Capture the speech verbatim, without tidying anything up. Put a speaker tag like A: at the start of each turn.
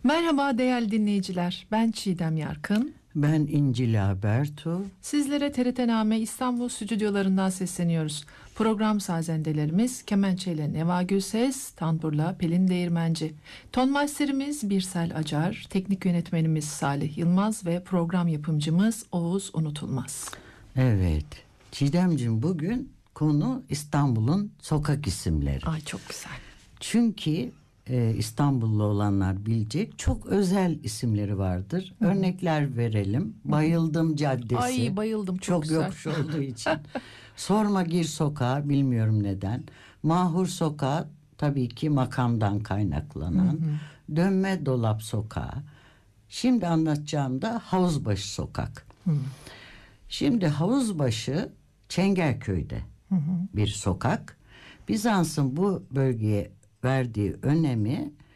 A: Merhaba değerli dinleyiciler, ben Çiğdem Yarkın.
B: Ben İncila Bertu.
A: Sizlere T R T Name İstanbul stüdyolarından sesleniyoruz. Program sazendelerimiz Kemençe ile Neva Gülses, Tanbur'la Pelin Değirmenci. Ton masterimiz Birsel Acar, teknik yönetmenimiz Salih Yılmaz ve program yapımcımız Oğuz Unutulmaz.
B: Evet, Çiğdemciğim, bugün konu İstanbul'un sokak isimleri.
A: Ay çok güzel.
B: Çünkü e, İstanbullu olanlar bilecek çok özel isimleri vardır. Hı. Örnekler verelim. Bayıldım Caddesi.
A: Ay bayıldım, çok,
B: çok
A: güzel.
B: yokuş olduğu için. Sorma Gir Sokağı, bilmiyorum neden. Mahur Sokağı, tabii ki makamdan kaynaklanan. Hı hı. Dönme Dolap Sokağı. Şimdi anlatacağım da Havuzbaşı Sokak. Hı. Şimdi Havuzbaşı Çengelköy'de hı hı. bir sokak. Bizans'ın bu bölgeye verdiği önemi